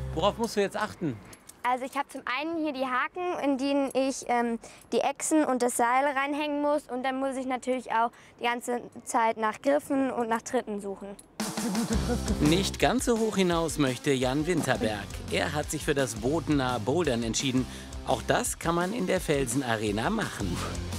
Worauf musst du jetzt achten? Also ich habe zum einen hier die Haken, in denen ich die Echsen und das Seil reinhängen muss. Und dann muss ich natürlich auch die ganze Zeit nach Griffen und nach Tritten suchen. Nicht ganz so hoch hinaus möchte Jan Winterberg. Er hat sich für das bodennahe Bouldern entschieden. Auch das kann man in der Felsenarena machen.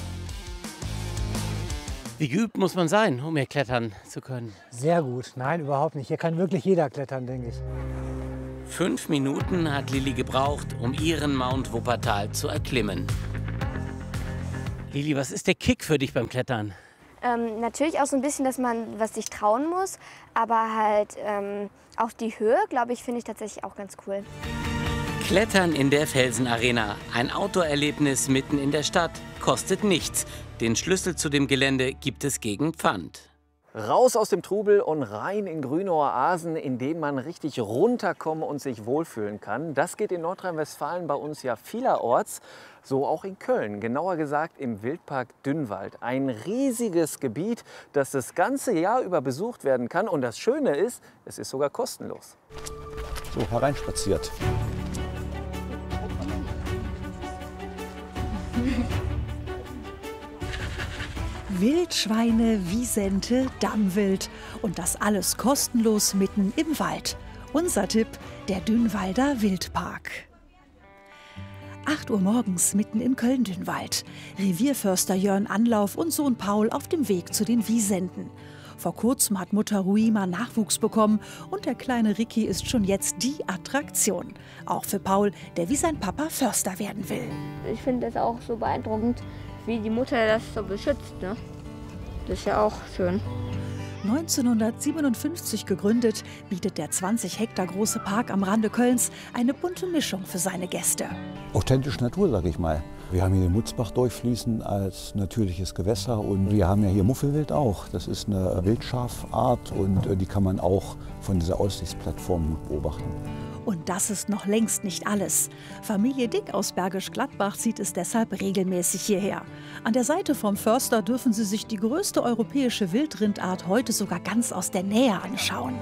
Wie geübt muss man sein, um hier klettern zu können? Sehr gut. Nein, überhaupt nicht. Hier kann wirklich jeder klettern, denke ich. 5 Minuten hat Lilly gebraucht, um ihren Mount Wuppertal zu erklimmen. Lilly, was ist der Kick für dich beim Klettern? Natürlich auch so ein bisschen, dass man was sich trauen muss. Aber halt auch die Höhe, glaube ich, finde ich tatsächlich auch ganz cool. Klettern in der Felsenarena. Ein Outdoor-Erlebnis mitten in der Stadt. Kostet nichts. Den Schlüssel zu dem Gelände gibt es gegen Pfand. Raus aus dem Trubel und rein in grüne Oasen, in denen man richtig runterkommen und sich wohlfühlen kann. Das geht in Nordrhein-Westfalen bei uns ja vielerorts, so auch in Köln. Genauer gesagt im Wildpark Dünnwald. Ein riesiges Gebiet, das das ganze Jahr über besucht werden kann. Und das Schöne ist, es ist sogar kostenlos. So hereinspaziert. Wildschweine, Wisente, Dammwild und das alles kostenlos mitten im Wald. Unser Tipp, der Dünnwalder Wildpark. 8 Uhr morgens mitten in Köln-Dünnwald. Revierförster Jörn Anlauf und Sohn Paul auf dem Weg zu den Wisenten. Vor kurzem hat Mutter Ruima Nachwuchs bekommen und der kleine Ricky ist schon jetzt die Attraktion. Auch für Paul, der wie sein Papa Förster werden will. Ich finde es auch so beeindruckend, wie die Mutter das so beschützt. Ne? Das ist ja auch schön. 1957 gegründet, bietet der 20 Hektar große Park am Rande Kölns eine bunte Mischung für seine Gäste. Authentische Natur, sag ich mal. Wir haben hier den Mutzbach durchfließen als natürliches Gewässer und wir haben ja hier Muffelwild auch. Das ist eine Wildschafart und die kann man auch von dieser Aussichtsplattform gut beobachten. Und das ist noch längst nicht alles. Familie Dick aus Bergisch Gladbach zieht es deshalb regelmäßig hierher. An der Seite vom Förster dürfen sie sich die größte europäische Wildrindart heute sogar ganz aus der Nähe anschauen.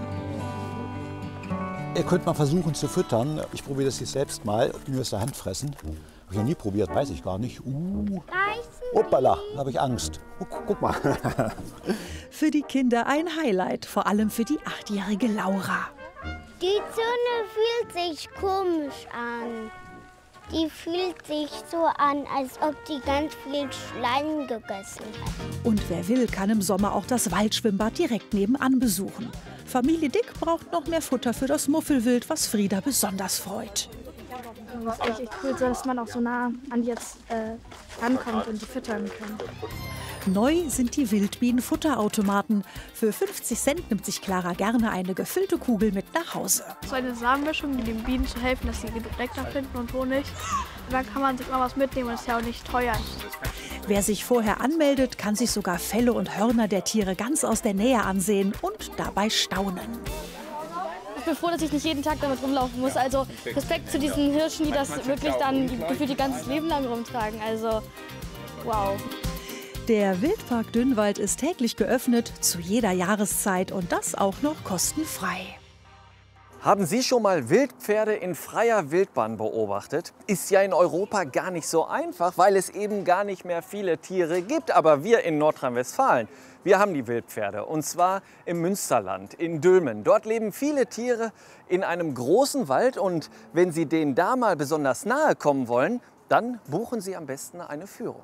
Ihr könnt mal versuchen zu füttern. Ich probiere das jetzt selbst mal. Nur aus der Hand fressen. Habe ich noch nie probiert, weiß ich gar nicht. Hoppala, da habe ich Angst. Guck mal. Für die Kinder ein Highlight, vor allem für die 8-jährige Laura. Die Zunge fühlt sich komisch an. Die fühlt sich so an, als ob die ganz viel Schleim gegessen hat. Und wer will, kann im Sommer auch das Waldschwimmbad direkt nebenan besuchen. Familie Dick braucht noch mehr Futter für das Muffelwild, was Frieda besonders freut. Das ist echt cool, dass man auch so nah an die jetzt rankommt und die füttern kann. Neu sind die Wildbienen-Futterautomaten. Für 50 Cent nimmt sich Clara gerne eine gefüllte Kugel mit nach Hause. So eine Samenmischung, die den Bienen zu helfen, dass sie Nektar finden und Honig. Und dann kann man sich mal was mitnehmen und das ist ja auch nicht teuer. Wer sich vorher anmeldet, kann sich sogar Felle und Hörner der Tiere ganz aus der Nähe ansehen und dabei staunen. Ich bin froh, dass ich nicht jeden Tag damit rumlaufen muss. Also Respekt zu diesen Hirschen, die das wirklich dann gefühlt ihr ganzes Leben lang rumtragen. Also wow. Der Wildpark Dünnwald ist täglich geöffnet, zu jeder Jahreszeit und das auch noch kostenfrei. Haben Sie schon mal Wildpferde in freier Wildbahn beobachtet? Ist ja in Europa gar nicht so einfach, weil es eben gar nicht mehr viele Tiere gibt. Aber wir in Nordrhein-Westfalen, wir haben die Wildpferde. Und zwar im Münsterland, in Dülmen. Dort leben viele Tiere in einem großen Wald. Und wenn Sie denen da mal besonders nahe kommen wollen, dann buchen Sie am besten eine Führung.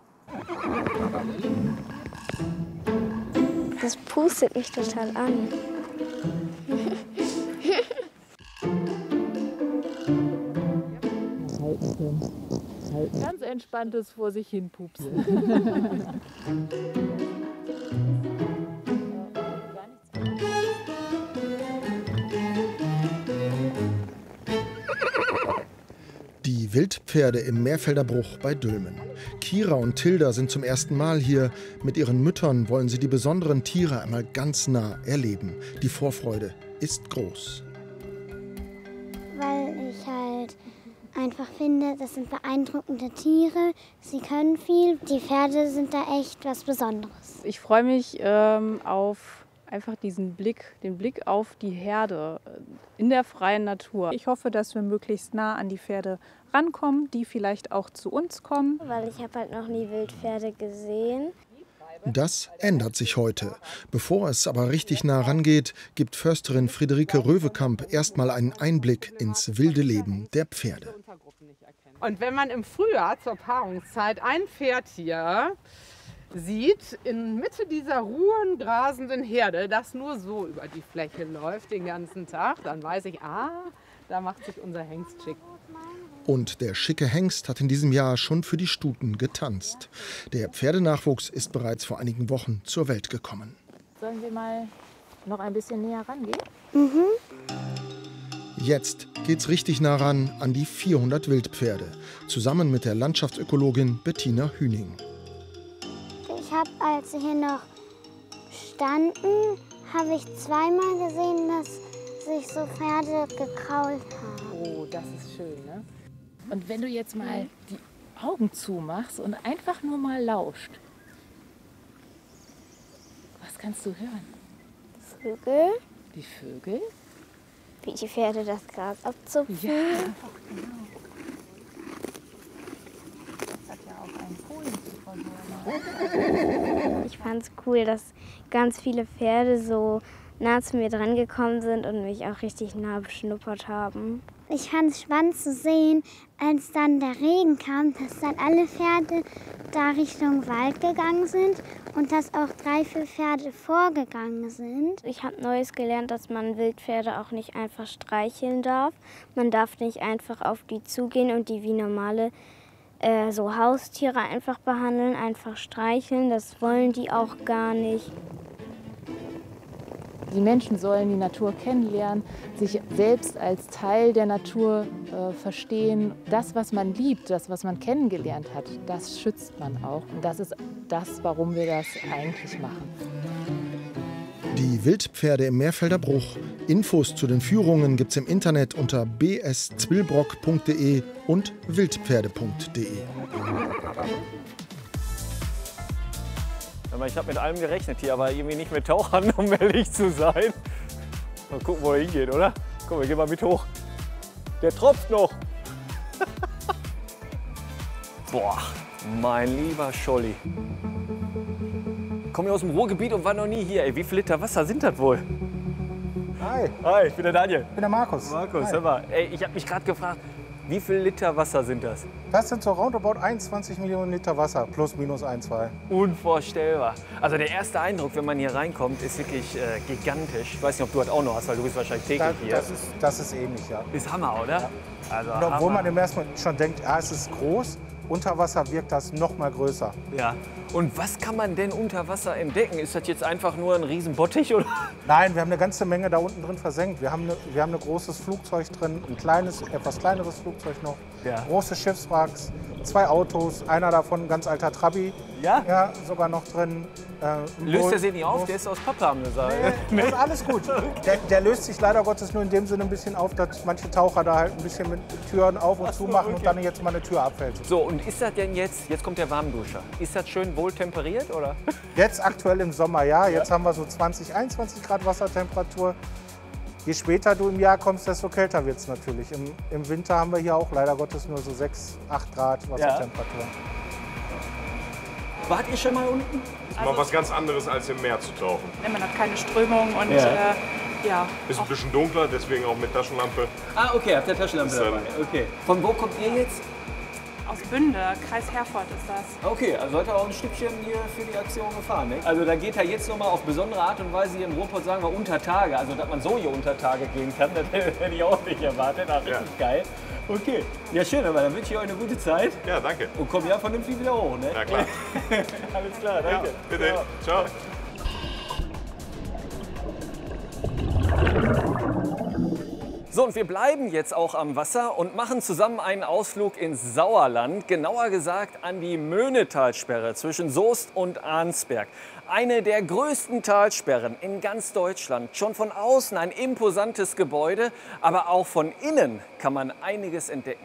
Das pustet mich total an. Ganz entspanntes vor sich hin pupsen. Die Wildpferde im Meerfelder Bruch bei Dülmen. Kira und Tilda sind zum ersten Mal hier. Mit ihren Müttern wollen sie die besonderen Tiere einmal ganz nah erleben. Die Vorfreude ist groß. Weil ich halt einfach finde, das sind beeindruckende Tiere. Sie können viel. Die Pferde sind da echt was Besonderes. Ich freue mich auf einfach den Blick auf die Herde in der freien Natur. Ich hoffe, dass wir möglichst nah an die Pferde rankommen, die vielleicht auch zu uns kommen. Weil ich habe halt noch nie Wildpferde gesehen. Das ändert sich heute. Bevor es aber richtig nah rangeht, gibt Försterin Friederike Röwekamp erstmal einen Einblick ins wilde Leben der Pferde. Und wenn man im Frühjahr zur Paarungszeit ein Pferd hier sieht, in Mitte dieser ruhen, grasenden Herde, das nur so über die Fläche läuft den ganzen Tag, dann weiß ich, da macht sich unser Hengst schick. Und der schicke Hengst hat in diesem Jahr schon für die Stuten getanzt. Der Pferdenachwuchs ist bereits vor einigen Wochen zur Welt gekommen. Sollen wir mal noch ein bisschen näher rangehen? Jetzt geht's richtig nah ran an die 400 Wildpferde, zusammen mit der Landschaftsökologin Bettina Hüning. Ich habe, als sie hier noch standen, habe ich zweimal gesehen, dass sich so Pferde gekrault haben. Oh, das ist schön, ne? Und wenn du jetzt mal die Augen zumachst und einfach nur mal lauscht, was kannst du hören? Vögel. Die Vögel? Wie die Pferde das Gras abzupfen. Ja, genau. Das hat ja auch einen Fohlen. Ich fand es cool, dass ganz viele Pferde so nah zu mir dran gekommen sind und mich auch richtig nah beschnuppert haben. Ich fand es spannend zu sehen, als dann der Regen kam, dass dann alle Pferde da Richtung Wald gegangen sind und dass auch 3, 4 Pferde vorgegangen sind. Ich habe Neues gelernt, dass man Wildpferde auch nicht einfach streicheln darf. Man darf nicht einfach auf die zugehen und die wie normale so Haustiere einfach behandeln, einfach streicheln. Das wollen die auch gar nicht. Die Menschen sollen die Natur kennenlernen, sich selbst als Teil der Natur verstehen. Das, was man liebt, das, was man kennengelernt hat, das schützt man auch. Und das ist das, warum wir das eigentlich machen. Die Wildpferde im Meerfelder Bruch. Infos zu den Führungen gibt's im Internet unter bszwillbrock.de und wildpferde.de. Ich habe mit allem gerechnet hier, aber irgendwie nicht mit Tauchern, um ehrlich zu sein. Mal gucken, wo er hingeht, oder? Komm, wir gehen mal mit hoch. Der tropft noch. Boah, mein lieber Scholli. Ich komme aus dem Ruhrgebiet und war noch nie hier. Ey, wie viel Liter Wasser sind das wohl? Hi. Hi, ich bin der Daniel. Ich bin der Markus. Markus, hör mal. Ey, ich habe mich gerade gefragt, wie viel Liter Wasser sind das? Das sind so roundabout 21 Millionen Liter Wasser, plus minus 1, 2. Unvorstellbar. Also der erste Eindruck, wenn man hier reinkommt, ist wirklich gigantisch. Ich weiß nicht, ob du das auch noch hast, weil du bist wahrscheinlich täglich hier. Das ist ähnlich, ja. Ist Hammer, oder? Ja. Also und obwohl man im ersten Moment schon denkt, es ist groß, unter Wasser wirkt das noch mal größer. Ja. Und was kann man denn unter Wasser entdecken? Ist das jetzt einfach nur ein Riesenbottich, oder? Nein, wir haben eine ganze Menge da unten drin versenkt. Wir haben ein großes Flugzeug drin, ein kleines, etwas kleineres Flugzeug noch, ja. Große Schiffswracks, 2 Autos, einer davon ein ganz alter Trabi. Ja? Ja, sogar noch drin. Löst der sich nicht auf? Der ist aus Pappe, haben gesagt. Nee, ist alles gut. Der löst sich leider Gottes nur in dem Sinne ein bisschen auf, dass manche Taucher da halt ein bisschen mit Türen auf und zu machen und dann jetzt mal eine Tür abfällt. So, und ist das denn jetzt kommt der Warmduscher. Ist das schön wohl temperiert, oder? Jetzt aktuell im Sommer, ja. Jetzt haben wir so 20, 21 Grad Wassertemperatur. Je später du im Jahr kommst, desto kälter wird es natürlich. Im Winter haben wir hier auch leider Gottes nur so 6, 8 Grad Wassertemperatur. Wart ihr schon mal unten? Das ist mal was ganz anderes als im Meer zu tauchen. Man hat keine Strömung und Ist ein bisschen dunkler, deswegen auch mit Taschenlampe. Ah, okay, habt ihr Taschenlampe dabei. Okay. Von wo kommt ihr jetzt? Aus Bünde, Kreis Herford ist das. Okay, also seid ihr auch ein Stückchen hier für die Aktion gefahren, ne? Also da geht er jetzt noch mal auf besondere Art und Weise hier im Ruhrpott, sagen wir, unter Tage. Also dass man so hier unter Tage gehen kann, das hätte ich auch nicht erwartet. Ach, richtig geil. Okay, ja schön, aber dann wünsche ich euch eine gute Zeit. Ja, danke. Und komm ja vernünftig wieder hoch, ne? Ja, klar. Alles klar, danke. Ja, bitte. Ciao. So, und wir bleiben jetzt auch am Wasser und machen zusammen einen Ausflug ins Sauerland, genauer gesagt an die Möhnetalsperre zwischen Soest und Arnsberg. Eine der größten Talsperren in ganz Deutschland. Schon von außen ein imposantes Gebäude, aber auch von innen kann man einiges entdecken.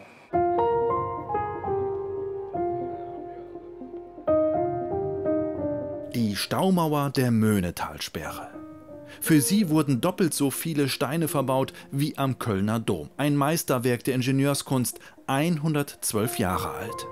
Die Staumauer der Möhnetalsperre. Für sie wurden doppelt so viele Steine verbaut wie am Kölner Dom. Ein Meisterwerk der Ingenieurskunst, 112 Jahre alt.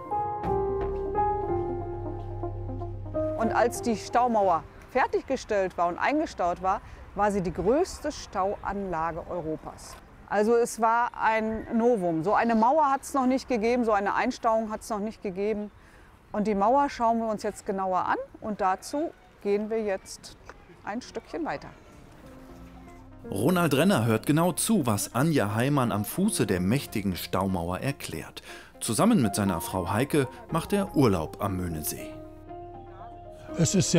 Und als die Staumauer fertiggestellt war und eingestaut war, war sie die größte Stauanlage Europas. Also es war ein Novum. So eine Mauer hat es noch nicht gegeben, so eine Einstauung hat es noch nicht gegeben. Und die Mauer schauen wir uns jetzt genauer an und dazu gehen wir jetzt ein Stückchen weiter. Ronald Renner hört genau zu, was Anja Heimann am Fuße der mächtigen Staumauer erklärt. Zusammen mit seiner Frau Heike macht er Urlaub am Möhnesee. Es ist